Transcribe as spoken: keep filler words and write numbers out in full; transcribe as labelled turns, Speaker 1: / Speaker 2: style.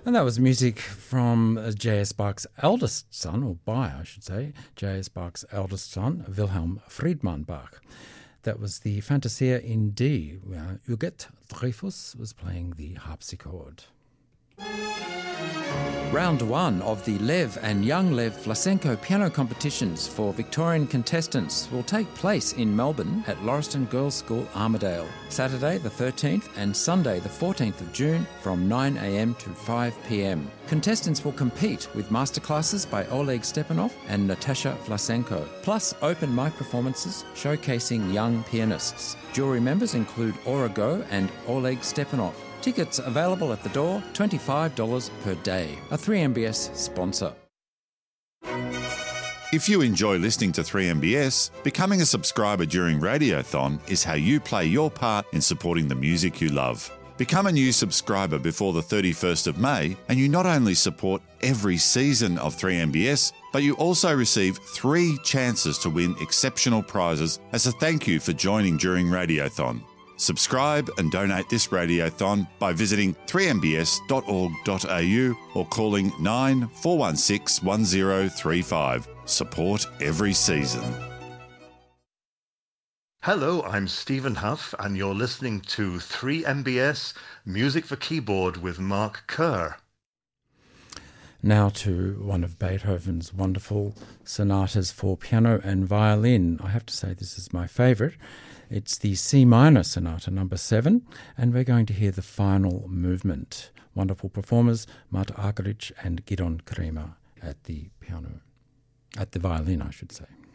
Speaker 1: And that was music from J S. Bach's eldest son, or by, I should say, J S. Bach's eldest son, Wilhelm Friedmann Bach. That was the Fantasia in D, where Huguette Dreyfus was playing the harpsichord. Round one of the Lev and Young Lev Vlasenko piano competitions for Victorian contestants will take place in Melbourne at Lauriston Girls' School, Armidale, Saturday the thirteenth and Sunday the fourteenth of June from nine a.m. to five p.m. Contestants will compete with masterclasses by Oleg Stepanov and Natasha Vlasenko, plus open mic performances showcasing young pianists. Jury members include Aura Go and Oleg Stepanov. Tickets available at the door, twenty-five dollars per day. A three M B S sponsor.
Speaker 2: If you enjoy listening to three M B S, becoming a subscriber during Radiothon is how you play your part in supporting the music you love. Become a new subscriber before the thirty-first of May, and you not only support every season of three M B S, but you also receive three chances to win exceptional prizes as a thank you for joining during Radiothon. Subscribe and donate this Radiothon by visiting three m b s dot org dot a u or calling nine four one six one zero three five. Support every season.
Speaker 3: Hello, I'm Stephen Huff, and you're listening to three M B S Music for Keyboard with Mark Kerr.
Speaker 1: Now to one of Beethoven's wonderful sonatas for piano and violin. I have to say this is my favourite. It's the C minor sonata number seven, and we're going to hear the final movement. Wonderful performers, Marta Argerich and Gidon Kremer at the piano, at the violin, I should say.